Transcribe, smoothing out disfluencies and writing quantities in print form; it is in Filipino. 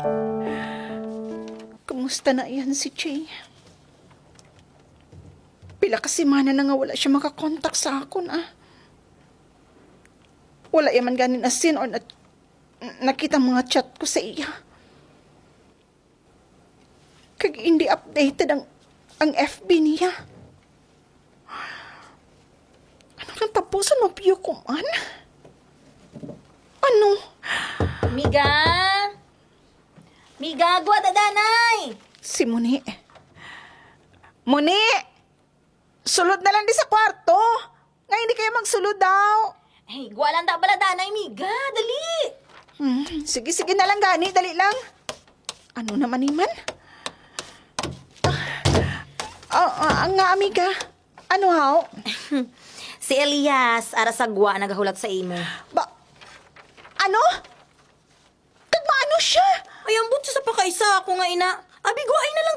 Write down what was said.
Kumusta na yan si Jay? Pila kasi mana na nga wala siya makakontak sa akon, Wala yaman ganin asin or nakita mga chat ko sa iya. Kag hindi updated ang FB niya. Ano kang tapusan mo, piyo ko man? Ano? Miga! Miga, gwa dadanay! Si Muni. Muni! Sulod na lang di sa kwarto. Nga hindi kayo magsulod daw. Hey, gwa lang da bala danay, Miga! Dali! Sige na lang gani. Dali lang. Ano naman iman? Nga amiga. Ano haw? Si Elias, ara sa gwa, nagahulat sa imo. Ano? Kagmaano siya? Ay, ambot siya sa pakaisa ako nga ina. Abi, gwaay na lang